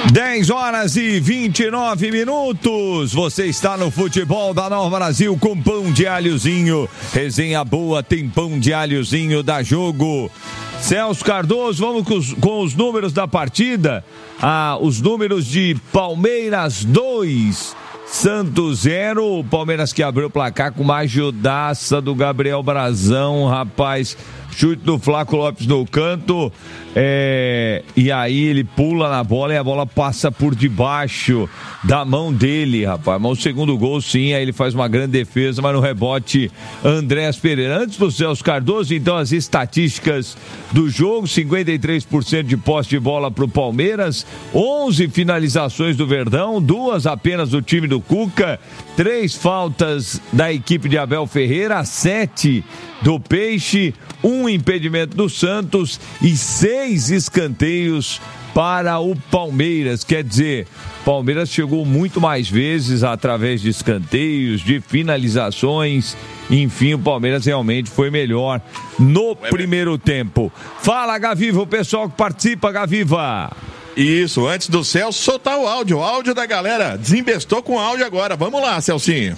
10h29. Você está no Futebol da Nova Brasil com pão de alhozinho. Resenha boa, tem pão de alhozinho da Jogo. Celso Cardoso, vamos com os números da partida. Os números de Palmeiras 2, Santos 0. O Palmeiras que abriu o placar com uma ajudaça do Gabriel Brazão, rapaz. Chute do Flaco Lopes no canto, e aí ele pula na bola e a bola passa por debaixo da mão dele, rapaz. Mas o segundo gol, sim, aí ele faz uma grande defesa, mas no rebote, Andrés Pereira. Antes do Celso Cardoso, então, as estatísticas do jogo: 53% de posse de bola para o Palmeiras, 11 finalizações do Verdão, 2 apenas do time do Cuca, 3 faltas da equipe de Abel Ferreira, 7 do Peixe, 1 impedimento do Santos e 6 escanteios para o Palmeiras. Quer dizer, o Palmeiras chegou muito mais vezes através de escanteios, de finalizações. Enfim, o Palmeiras realmente foi melhor no primeiro tempo. Fala, Gaviva, o pessoal que participa, Gaviva. Isso, antes do Celso soltar o áudio da galera. Desembestou com o áudio agora. Vamos lá, Celcinho.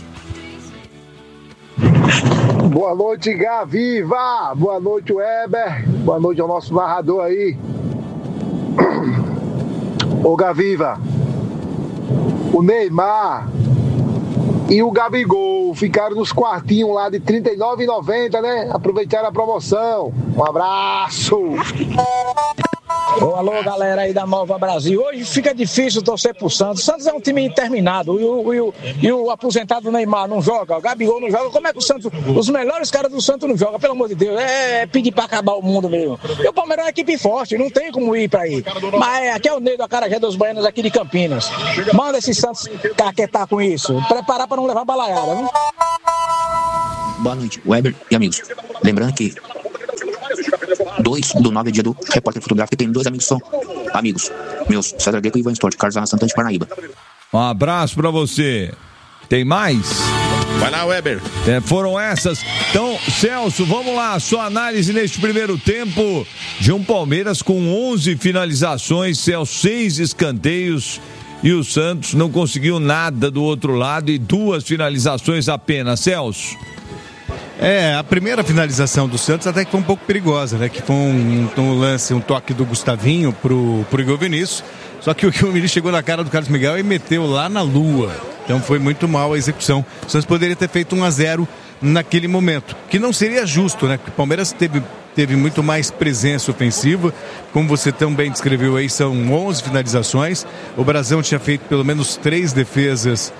Boa noite, Gaviva. Boa noite, Weber. Boa noite ao nosso narrador aí. Ô, Gaviva, o Neymar e o Gabigol ficaram nos quartinhos lá de R$ 39,90, né? Aproveitaram a promoção. Um abraço. Alô, galera aí da Nova Brasil. Hoje fica difícil torcer pro Santos. O Santos é um time interminado. E o aposentado Neymar não joga, o Gabigol não joga. Como é que o Santos, os melhores caras do Santos não jogam? Pelo amor de Deus, é pedir pra acabar o mundo mesmo. E o Palmeiras é uma equipe forte, não tem como ir pra aí. Mas aqui é o Nego Acarajé dos Baianos aqui de Campinas. Manda esse Santos caquetar com isso. Preparar pra não levar balaiada, viu? Boa noite, Weber e amigos. Lembrando que 2/9 é dia do repórter fotográfico, e tem 2 amigos só. Amigos meus, César Greco e Ivan Stort, Carlos Ana Santana de Parnaíba. Um abraço pra você. Tem mais? Vai lá, Weber. Foram essas. Então, Celso, vamos lá. Sua análise neste primeiro tempo de um Palmeiras com 11 finalizações, 6 escanteios, e o Santos não conseguiu nada do outro lado e 2 finalizações apenas. Celso. A primeira finalização do Santos até que foi um pouco perigosa, né? Que foi um lance, um toque do Gustavinho pro Igor Vinícius. Só que o Igor Vinícius chegou na cara do Carlos Miguel e meteu lá na lua. Então foi muito mal a execução. O Santos poderia ter feito 1-0 naquele momento, que não seria justo, né? Porque o Palmeiras teve muito mais presença ofensiva. Como você também descreveu aí, são 11 finalizações. O Brasão tinha feito pelo menos 3 defesas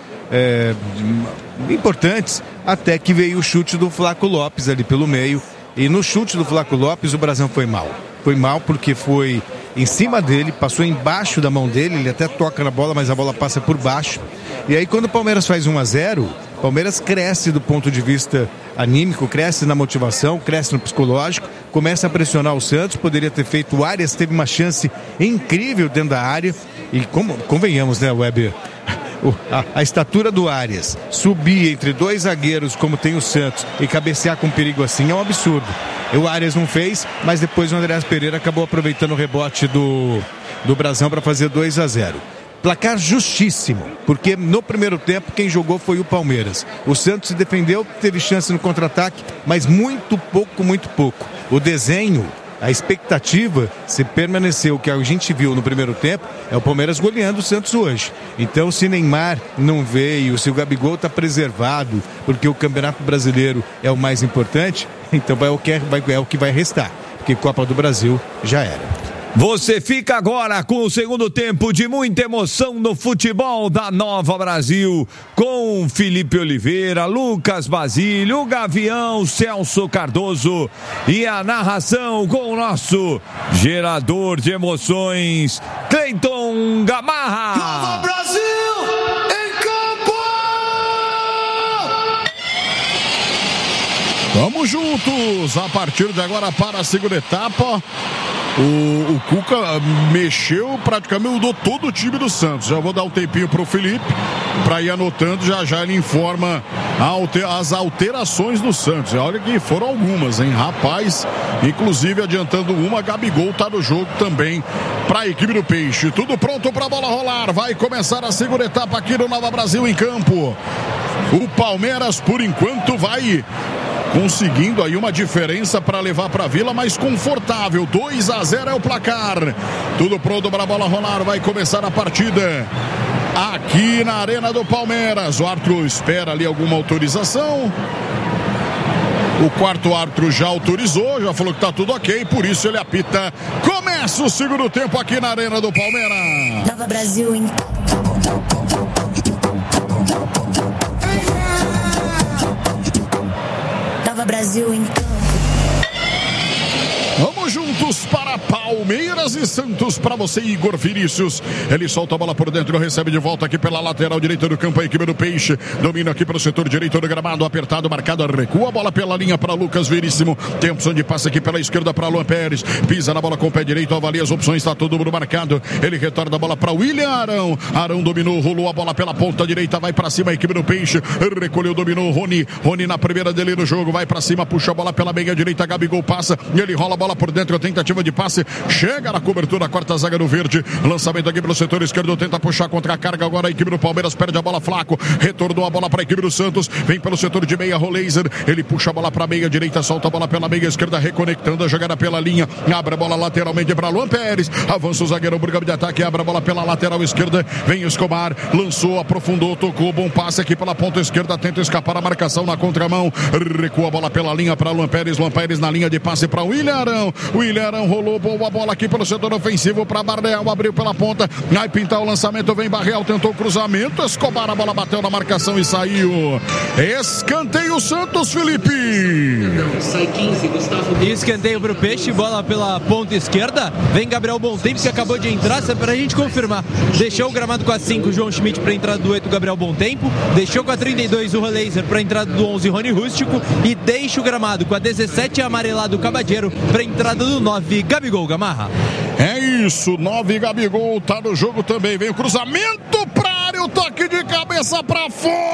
importantes, até que veio o chute do Flaco Lopes ali pelo meio, e no chute do Flaco Lopes o Brasão foi mal porque foi em cima dele, passou embaixo da mão dele, ele até toca na bola, mas a bola passa por baixo, e aí quando o Palmeiras faz 1-0, o Palmeiras cresce do ponto de vista anímico, cresce na motivação, cresce no psicológico, começa a pressionar o Santos. Poderia ter feito, o Arias teve uma chance incrível dentro da área, e convenhamos, né, Weber? A estatura do Arias, subir entre 2 zagueiros como tem o Santos e cabecear com perigo assim é um absurdo. O Arias não fez, mas depois o Andrés Pereira acabou aproveitando o rebote do Brasão para fazer 2-0. Placar justíssimo, porque no primeiro tempo quem jogou foi o Palmeiras. O Santos se defendeu, teve chance no contra-ataque, mas muito pouco. O desenho, a expectativa, se permaneceu o que a gente viu no primeiro tempo, é o Palmeiras goleando o Santos hoje. Então, se Neymar não veio, se o Gabigol está preservado, porque o Campeonato Brasileiro é o mais importante, então é o que vai restar, porque Copa do Brasil já era. Você fica agora com o segundo tempo de muita emoção no futebol da Nova Brasil, com Felipe Oliveira, Lucas Basílio, o Gavião, Celso Cardoso e a narração com o nosso gerador de emoções, Cleiton Gamarra. Nova Brasil em campo! Vamos juntos a partir de agora para a segunda etapa. O Cuca mexeu, praticamente mudou todo o time do Santos. Já vou dar um tempinho pro Felipe para ir anotando, já ele informa as alterações do Santos. Olha que foram algumas, hein, rapaz. Inclusive adiantando uma, Gabigol tá no jogo também para a equipe do Peixe. Tudo pronto para a bola rolar. Vai começar a segunda etapa aqui no Nova Brasil em campo. O Palmeiras, por enquanto, vai conseguindo aí uma diferença para levar para a Vila mais confortável. 2-0 é o placar. Tudo pronto para a bola rolar. Vai começar a partida aqui na Arena do Palmeiras. O árbitro espera ali alguma autorização. O quarto árbitro já autorizou, já falou que tá tudo ok, por isso ele apita. Começa o segundo tempo aqui na Arena do Palmeiras. Nova Brasil em Brasil em Vamos juntos para Palmeiras e Santos. Para você, Igor Vinícius. Ele solta a bola por dentro, recebe de volta aqui pela lateral direita do campo. A equipe do Peixe domina aqui pelo setor direito do gramado. Apertado, marcado, recua a bola pela linha para Lucas Veríssimo. Tem opção de passe aqui pela esquerda para Luan Pérez. Pisa na bola com o pé direito, avalia as opções, está todo mundo marcado. Ele retorna a bola para William Arão. Arão dominou, rolou a bola pela ponta direita, vai para cima a equipe do Peixe. Recolheu, dominou Rony. Rony na primeira dele no jogo, vai para cima, puxa a bola pela meia direita. Gabigol passa e ele rola a bola por dentro, tentativa de passe, chega na cobertura, a quarta zaga do verde, lançamento aqui pelo setor esquerdo, tenta puxar contra a carga, agora a equipe do Palmeiras perde a bola, Flaco, retornou a bola para a equipe do Santos, vem pelo setor de meia, Roleiser, ele puxa a bola para a meia direita, solta a bola pela meia esquerda, reconectando a jogada pela linha, abre a bola lateralmente para Luan Pérez, avança o zagueiro, brigado de ataque, abre a bola pela lateral esquerda, vem Escobar, lançou, aprofundou, tocou, bom passe aqui pela ponta esquerda, tenta escapar a marcação na contramão, recua a bola pela linha para Luan Pérez na linha de passe para William Arão. William Arão rolou, boa bola aqui pelo setor ofensivo para Barreal, abriu pela ponta, vai pintar o lançamento, vem Barreal, tentou o cruzamento, Escobar, a bola bateu na marcação e saiu. Escanteio Santos, Felipe. Sai 15, Gustavo. Escanteio pro Peixe, bola pela ponta esquerda, vem Gabriel Bontempo que acabou de entrar, só pra gente confirmar. Deixou o gramado com a 5, João Schmidt pra entrada do 8, Gabriel Bontempo, deixou com a 32 o Roleiser pra entrada do 11, Rony Rústico, e deixa o gramado com a 17 amarelado Cabadeiro pra entrada do 9, Gabigol, Gamarra. É isso, 9, Gabigol tá no jogo também, vem o cruzamento pra área, o toque de cabeça pra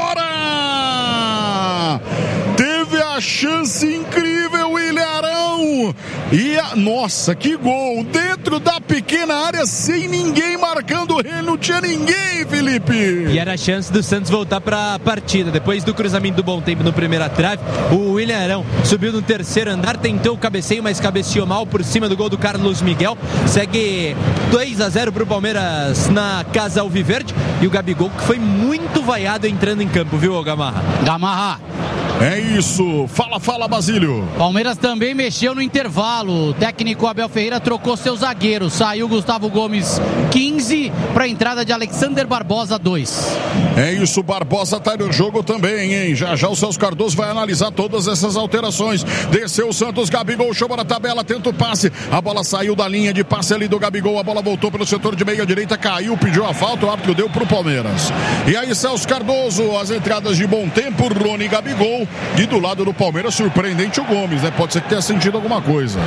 fora, teve a chance incrível, William Arão, e nossa, que gol, dentro da pequena área, sem ninguém marcando ele, não tinha ninguém, Felipe. E era a chance do Santos voltar pra partida, depois do cruzamento do Bontempo no primeira trave, o William Arão subiu no terceiro andar, tentou o cabeceio, mas cabeceou mal por cima do gol do Carlos Miguel, segue 2-0 pro Palmeiras na casa alviverde, e o Gabigol que foi muito vaiado entrando em campo, viu, Gamarra? Gamarra. É isso, fala Basílio. Palmeiras também mexeu no intervalo, o técnico Abel Ferreira trocou seu zagueiro, saiu Gustavo Gomes 15 para a entrada de Alexander Barbosa 2. É isso, Barbosa tá no jogo também, hein? Já o Celso Cardoso vai analisar todas essas alterações. Desceu o Santos, Gabigol chama na tabela, tenta o passe, a bola saiu da linha de passe ali do Gabigol, a bola voltou pelo setor de meia direita, caiu, pediu a falta, o árbitro deu pro Palmeiras. E aí Celso Cardoso, as entradas de Bontempo, Rony e Gabigol. E do lado do Palmeiras, surpreendente o Gomes, né? Pode ser que tenha sentido alguma coisa.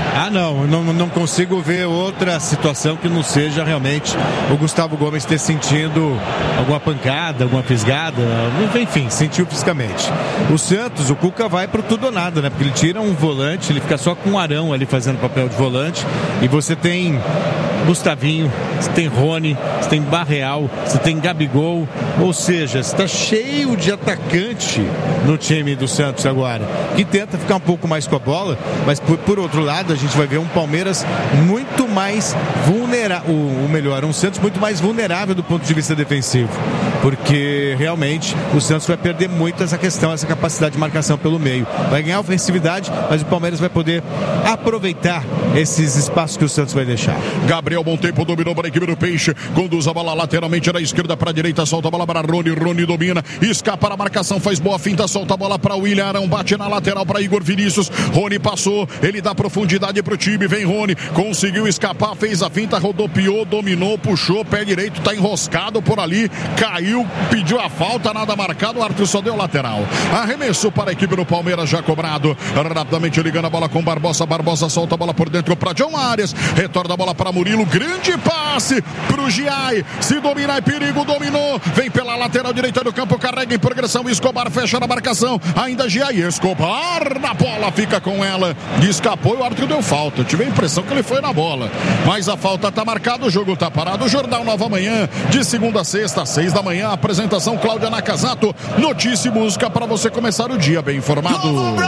Não consigo ver outra situação que não seja realmente o Gustavo Gomes ter sentido alguma pancada, alguma fisgada, enfim, sentiu fisicamente. O Santos, o Cuca vai pro tudo ou nada, né? Porque ele tira um volante, ele fica só com o Arão ali fazendo papel de volante, e você tem Gustavinho, você tem Rony, você tem Barreal, você tem Gabigol, ou seja, está cheio de atacante no time do Santos agora, que tenta ficar um pouco mais com a bola, mas por outro lado a gente vai ver um Palmeiras muito mais vulnerável, um Santos muito mais vulnerável do ponto de vista defensivo, porque realmente o Santos vai perder muito essa capacidade de marcação pelo meio, vai ganhar ofensividade, mas o Palmeiras vai poder aproveitar esses espaços que o Santos vai deixar. Gabriel Bontempo dominou para a equipe do Peixe, conduz a bola lateralmente da esquerda para a direita, solta a bola para Rony domina, escapa a marcação, faz boa finta, solta a bola para William Arão, bate na lateral para Igor Vinícius, Rony passou, ele dá profundidade para o time, vem Rony, conseguiu escapar, fez a finta, rodopiou, dominou, puxou, pé direito, tá enroscado por ali, caiu Caiu, pediu a falta, nada marcado, o árbitro só deu lateral. Arremesso para a equipe do Palmeiras, já cobrado. Rapidamente ligando a bola com Barbosa. Barbosa solta a bola por dentro para John Arias. Retorna a bola para Murilo. Grande passe para o Giai. Se dominar é perigo, dominou. Vem pela lateral direita do campo, carrega em progressão. Escobar fecha na marcação. Ainda Giai. Escobar na bola, fica com ela. Escapou e o árbitro deu falta. Tive a impressão que ele foi na bola. Mas a falta está marcada, o jogo está parado. O Jornal Nova Manhã, de segunda a sexta, 6 da manhã. Apresentação Cláudia Nakazato. Notícia e música para você começar o dia bem informado.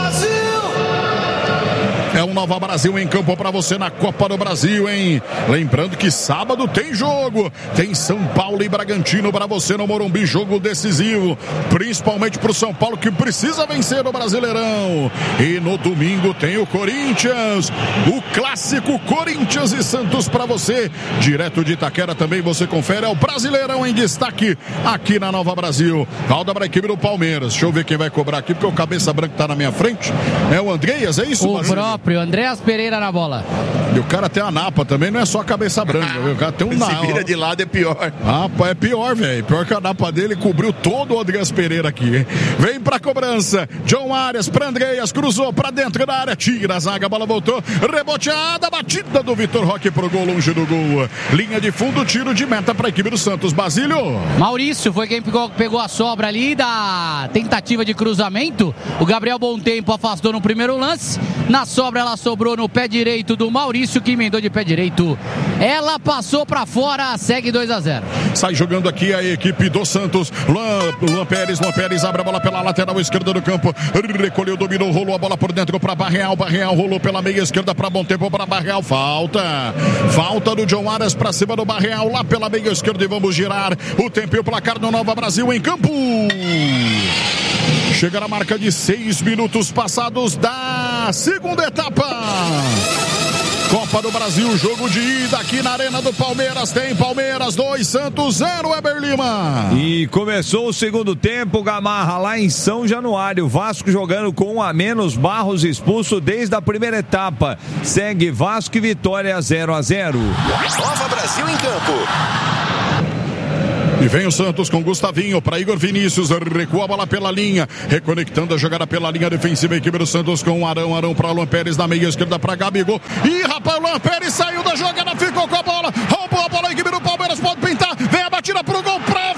É um Nova Brasil em campo para você na Copa do Brasil, hein? Lembrando que sábado tem jogo. Tem São Paulo e Bragantino para você no Morumbi. Jogo decisivo, principalmente para o São Paulo, que precisa vencer o Brasileirão. E no domingo tem o Corinthians. O clássico Corinthians e Santos para você. Direto de Itaquera também você confere. É o Brasileirão em destaque aqui na Nova Brasil. Falta para a equipe do Palmeiras. Deixa eu ver quem vai cobrar aqui, porque o cabeça branca está na minha frente. É o Andreas, é isso? O próprio Andreas Pereira na bola. E o cara tem a napa também, não é só a cabeça branca, viu? O cara tem um napa. Se vira de lado é pior. Napa é pior, velho. Pior que a napa dele cobriu todo o Andreas Pereira aqui, hein? Vem pra cobrança. John Arias pra Andreas, cruzou pra dentro da área, tira a zaga, a bola voltou, reboteada, batida do Vitor Roque pro gol, longe do gol. Linha de fundo, tiro de meta pra equipe do Santos. Basílio. Maurício foi quem pegou a sobra ali da tentativa de cruzamento. O Gabriel Bontempo afastou no primeiro lance. Na sobra ela sobrou no pé direito do Maurício, que emendou de pé direito. Ela passou pra fora, segue 2-0. Sai jogando aqui a equipe do Santos. Luan Pérez abre a bola pela lateral esquerda do campo. Recolheu, dominou, rolou a bola por dentro para Barreal. Barreal rolou pela meia esquerda para Bontempo, para Barreal. Falta do John Arias para cima do Barreal, lá pela meia esquerda, e vamos girar o tempo e o placar do Nova Brasil em campo. Chega na marca de 6 minutos passados da segunda etapa. Copa do Brasil, jogo de ida aqui na Arena do Palmeiras. Tem Palmeiras 2, Santos 0, Weber Lima. E começou o segundo tempo, Gamarra, lá em São Januário. Vasco jogando com um a menos, Barros expulso desde a primeira etapa. Segue Vasco e Vitória 0-0. Nova Brasil em campo. E vem o Santos com Gustavinho para Igor Vinícius, recua a bola pela linha, reconectando a jogada pela linha defensiva, a equipe do Santos com Arão para Luan Pérez na meia esquerda para Gabigol. Ih, rapaz, Luan Pérez saiu da jogada, ficou com a bola, roubou a bola, a equipe do Palmeiras pode pintar, vem a batida pro gol, pra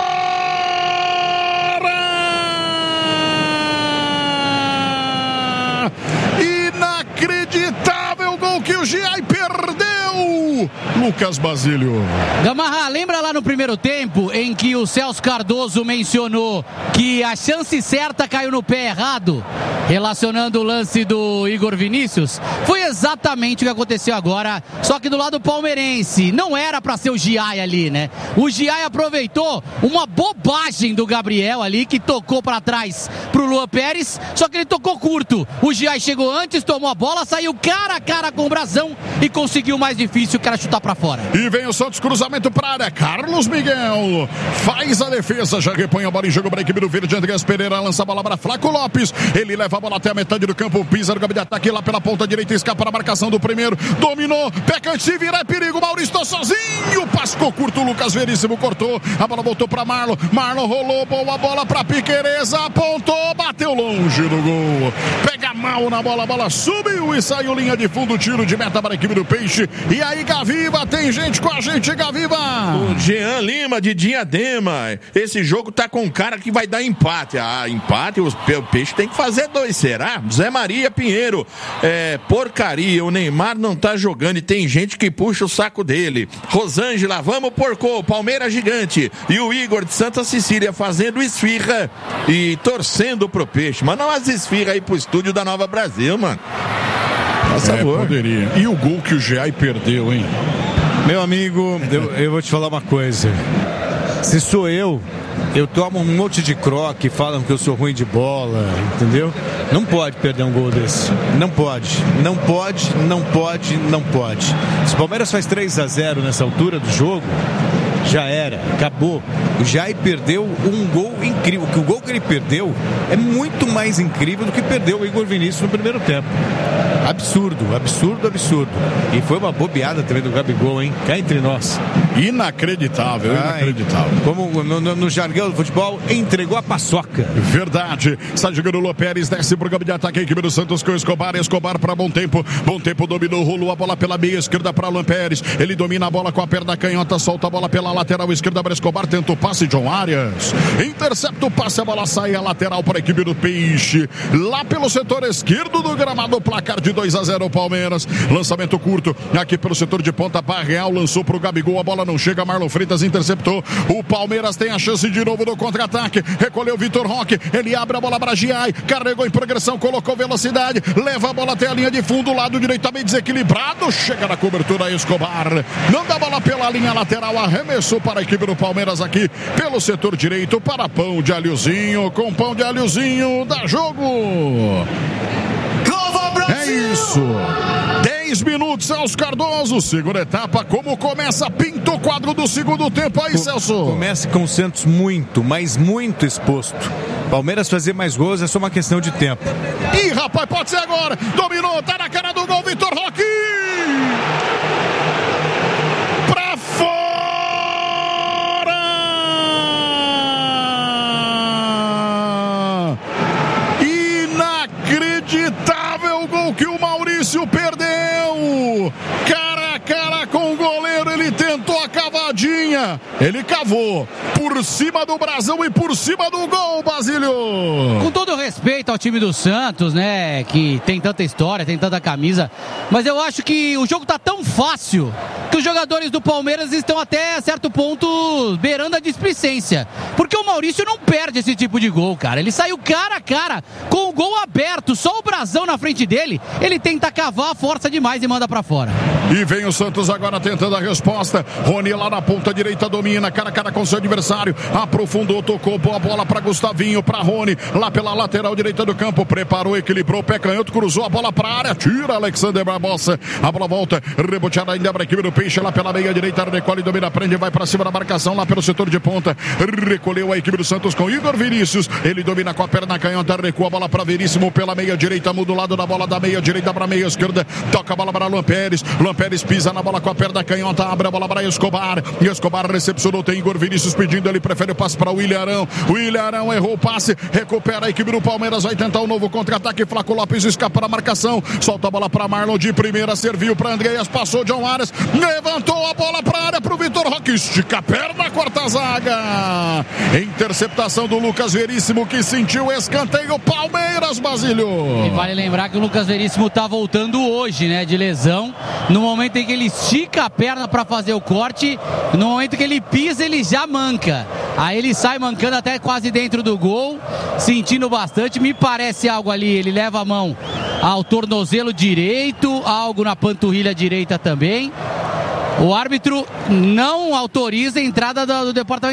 fora! Inacreditável gol que o Giai perdeu! Lucas Basílio. Gamarra, lembra lá no primeiro tempo em que o Celso Cardoso mencionou que a chance certa caiu no pé errado, relacionando o lance do Igor Vinícius? Foi exatamente o que aconteceu agora, só que do lado palmeirense. Não era pra ser o Giai ali, né? O Giai aproveitou uma bobagem do Gabriel ali, que tocou pra trás pro Luan Pérez, só que ele tocou curto. O Giai chegou antes, tomou a bola, saiu cara a cara com o Brazão e conseguiu o mais difícil, que era chutar pra fora. E vem o Santos, cruzamento pra área, Carlos Miguel faz a defesa, já repõe a bola em jogo para a equipe do Verde. Andreas Pereira lança a bola para Flaco Lopes, ele leva a bola até a metade do campo, pisa no gabinete de ataque lá pela ponta direita, escapa na marcação do primeiro, dominou, pé canto, se virar é perigo, Maurício tá sozinho, passou curto, Lucas Veríssimo cortou, a bola voltou para Marlon rolou, boa bola para Piquereza, apontou, bateu longe do gol, pega mal na bola, a bola subiu e saiu linha de fundo, tiro de meta para a equipe do Peixe. E aí, Gaviva, tem gente com a gente, Gaviva. O Jean Lima de Diadema. Esse jogo tá com cara que vai dar empate. Empate, o Peixe tem que fazer 2, será? Zé Maria Pinheiro. Porcaria, o Neymar não tá jogando e tem gente que puxa o saco dele. Rosângela, vamos porco, Palmeiras gigante. E o Igor de Santa Cecília fazendo esfirra e torcendo pro Peixe. Manda umas esfirras aí pro estúdio da Nova Brasil, mano. Poderia. E o gol que o Giai perdeu, hein? Meu amigo, eu vou te falar uma coisa. Se sou eu tomo um monte de croque, falam que eu sou ruim de bola, entendeu? Não pode perder um gol desse. Não pode. Se o Palmeiras faz 3-0 nessa altura do jogo, já era, acabou. O Giai perdeu um gol incrível. O gol que ele perdeu é muito mais incrível do que perdeu o Igor Vinícius no primeiro tempo. Absurdo. E foi uma bobeada também do Gabigol, hein? Cá entre nós. Inacreditável. Como no jargão do futebol, entregou a paçoca. Verdade. Está jogando o Lopérez, desce pro campo de ataque a equipe do Santos com Escobar para Bom Tempo. Bom Tempo dominou, rolou a bola pela meia esquerda para Alan Pérez. Ele domina a bola com a perna canhota, solta a bola pela lateral esquerda para Escobar, tenta o passe, John Arias. Intercepta o passe, a bola sai a lateral para a equipe do Peixe. Lá pelo setor esquerdo do gramado, placar de 2-0 o Palmeiras. Lançamento curto aqui pelo setor de ponta, Barreal lançou pro Gabigol, a bola não chega, Marlon Freitas interceptou. O Palmeiras tem a chance de novo no contra-ataque. Recolheu o Vitor Roque, ele abre a bola para Giai, carregou em progressão, colocou velocidade, leva a bola até a linha de fundo, lado direito tá bem desequilibrado, chega na cobertura Escobar, manda a bola pela linha lateral, arremessou para a equipe do Palmeiras aqui pelo setor direito para Pão de Alhozinho, com Pão de Alhozinho, dá jogo. É isso. 10 minutos, Celso Cardoso, segunda etapa, como começa? Pinta o quadro do segundo tempo aí, Celso. Começa com o Santos muito, mas muito exposto. Palmeiras fazer mais gols é só uma questão de tempo. Ih, rapaz, pode ser agora. Dominou, tá na cara do gol, Vitor Roque. Pra fora. Inacreditável gol que o Maurício perdeu. Cara a cara com o goleiro, ele tentou a cavadinha. Ele cavou por cima do brasão e por cima do gol, Basílio. Com todo respeito ao time do Santos, né, que tem tanta história, tem tanta camisa, mas eu acho que o jogo tá tão fácil que os jogadores do Palmeiras estão até certo ponto beirando a displicência, porque o Maurício não perde esse tipo de gol, cara. Ele saiu cara a cara com o gol aberto, só o brasão na frente dele, ele tenta cavar, força demais e manda pra fora. E vem o Santos agora tentando a resposta. Rony lá na ponta direita domina, cara a cara com seu adversário, aprofundou, tocou, boa bola para Gustavinho, para Rony, lá pela lateral direita do campo, preparou, equilibrou, pé canhoto, cruzou a bola para a área, tira Alexander Barbosa, a bola volta, reboteada ainda para a equipe do Peixe, lá pela meia direita, recolhe, domina, prende, vai para cima da marcação, lá pelo setor de ponta, recolheu a equipe do Santos com Igor Vinícius, ele domina com a perna canhota, recua a bola para Veríssimo pela meia direita, muda o lado da bola da meia direita para a meia esquerda, toca a bola para Luan Pérez pisa na bola com a perna canhota, abre a bola para Escobar recepcionou, tem Igor Vinícius pedindo, ele prefere o passe para o William Arão errou o passe, recupera a equipe do Palmeiras, vai tentar um novo contra-ataque, Flaco Lopes escapa da marcação, solta a bola para Marlon de primeira, serviu para Andreas, passou John Arias, levantou a bola para a área para o Vitor Roque, estica a perna, corta a zaga, interceptação do Lucas Veríssimo que sentiu escanteio, Palmeiras, Basílio. E vale lembrar que o Lucas Veríssimo tá voltando hoje, né, de lesão, no momento em que ele estica a perna para fazer o corte, no momento que ele pisa, ele já manca. Aí ele sai mancando até quase dentro do gol, sentindo bastante, me parece algo ali, ele leva a mão ao tornozelo direito, algo na panturrilha direita também. O árbitro não autoriza a entrada do departamento